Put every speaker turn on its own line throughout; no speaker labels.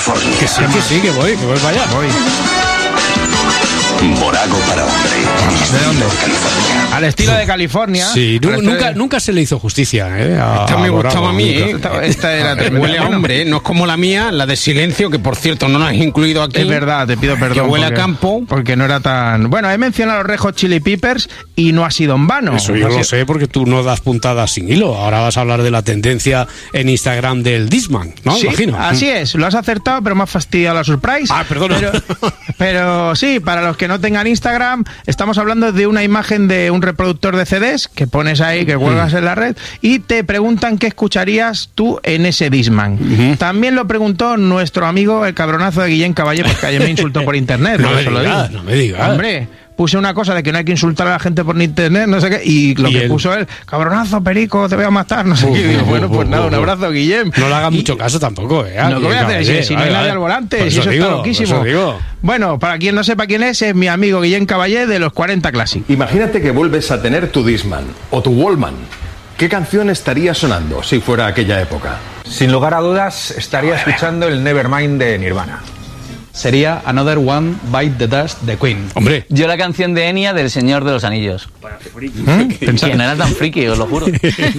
California.
Que sí, que voy para allá.
Morago para hombre.
¿De dónde?
California.
Al estilo de California.
Sí, nunca se le hizo justicia.
Esta me gustaba a mí,
Esta era tremenda.
Huele a hombre, no es como la mía, la de Silencio, que por cierto no la has incluido aquí.
Es verdad, te pido perdón.
Que huele a campo.
Porque no era tan... Bueno, he mencionado los Red Hot Chili Peppers y no ha sido en vano.
Eso yo lo sé porque tú no das puntadas sin hilo. Ahora vas a hablar de la tendencia en Instagram del Discman, ¿no?
Sí,
Imagino.
así es, lo has acertado, pero me has fastidiado la surprise.
Perdona.
Pero sí, para los que no tengan Instagram, estamos hablando de una imagen de un reproductor de CDs que pones ahí, que cuelgas en la red, y te preguntan qué escucharías tú en ese Discman. También lo preguntó nuestro amigo, el cabronazo de Guillén Caballé, porque ayer me insultó por internet.
No me digas.
Hombre, puse una cosa de que no hay que insultar a la gente por internet, no sé qué, y lo que puso él, cabronazo, perico, te voy a matar, no sé qué. Y digo, bueno, pues nada, un abrazo, Guillem.
No le hagas mucho caso tampoco,
No, ¿qué voy a hacer? Si no hay nadie al volante, si eso está loquísimo. Bueno, para quien no sepa quién es mi amigo Guillem Caballé de los 40 Classic.
Imagínate que vuelves a tener tu Discman o tu Walkman. ¿Qué canción estaría sonando si fuera aquella época?
Sin lugar a dudas, estaría escuchando el Nevermind de Nirvana.
Sería Another One Bite the Dust de Queen.
Hombre.
Yo la canción de Enya del Señor de los Anillos. Que no era tan friki, os lo juro.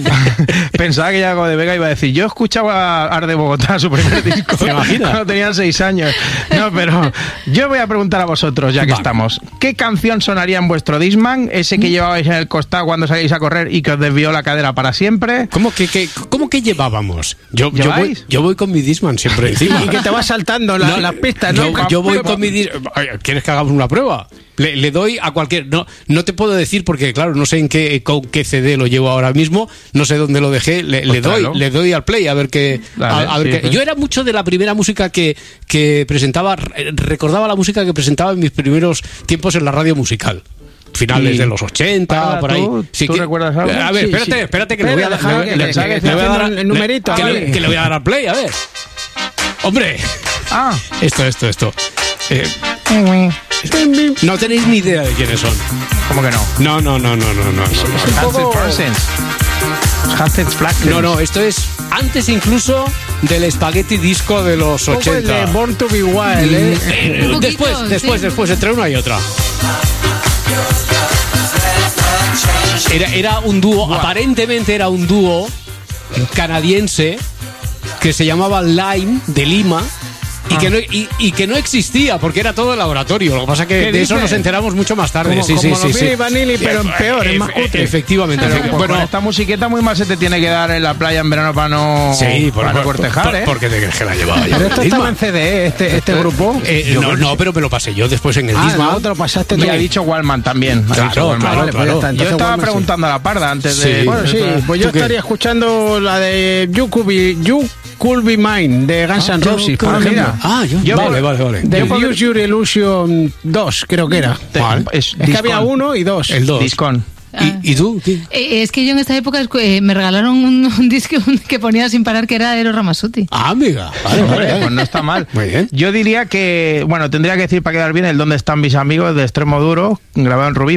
Pensaba que Yago de Vega iba a decir, yo escuchaba Ar de Bogotá, su primer disco, cuando tenía 6 años. No, pero yo voy a preguntar a vosotros, ya que estamos. ¿Qué canción sonaría en vuestro Discman? Ese que llevabais en el costado cuando salíais a correr y que os desvió la cadera para siempre.
¿Cómo que llevábamos? Yo voy con mi Discman siempre encima.
Y que te vas saltando las pistas, ¿no?
Yo voy con mi Discman. ¿Quieres que hagamos una prueba? Le doy a cualquier... No te puedo decir porque, claro, no sé con qué CD lo llevo ahora mismo, no sé dónde lo dejé, le doy al play a ver qué... Pues. Yo era mucho de la primera música que presentaba, recordaba la música que presentaba en mis primeros tiempos en la radio musical. Finales de los 80, por ahí.
¿Tú recuerdas algo?
A ver, espérate que le voy a dejar... Le voy a dar el numerito. Que le voy a dar al play, a ver. ¡Hombre! Esto. No tenéis ni idea de quiénes son.
¿Cómo que no?
No. No, esto es antes incluso del Spaghetti Disco de los 80.
De Born to Be Wild,
Después, entre una y otra. Era un dúo, aparentemente era un dúo canadiense que se llamaba Lime de Lima. Y que no existía porque era todo el laboratorio. Lo que pasa que de eso nos enteramos mucho más tarde.
Como Billy Vanilli, pero peor, es más cutre.
Efectivamente.
Bueno, esta musiqueta muy mal se te tiene que dar en la playa en verano para no cortejar,
¿Por qué te crees que la llevaba yo?
Pero esto estaba en CD, este grupo.
No, pero me lo pasé yo después en el Discman.
No, te lo pasaste tú.
Y ha dicho Wallman también.
Claro.
Yo estaba preguntando a la parda antes de...
Bueno, sí, pues yo estaría escuchando la de You Could Be Mine de Guns N' Roses, por ejemplo.
Vale.
De Use Your Illusion 2, creo que era. Es que había 1 y 2.
El 2.
Discon.
¿Y tú? ¿Qué?
Es que yo en esta época me regalaron un disco que ponía sin parar que era Eros Ramazzotti.
Amiga. Vale.
Pues no está mal.
Muy bien.
Yo diría que, tendría que decir para quedar bien el ¿Dónde están mis amigos? De Extremo Duro, grabado en Rubí.